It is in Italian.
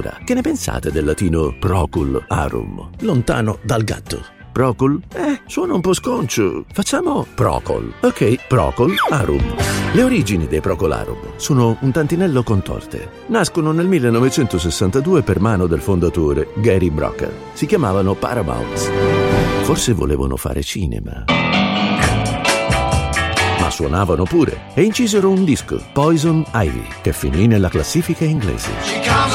Allora, che ne pensate del latino procul arum, lontano dal gatto? Procul? Suona un po' sconcio. Facciamo procol. Ok, procol arum. Le origini dei procol arum sono un tantinello contorte. Nascono nel 1962 per mano del fondatore Gary Brooker. Si chiamavano Paramounts. Forse volevano fare cinema, ma suonavano pure e incisero un disco, Poison Ivy, che finì nella classifica inglese.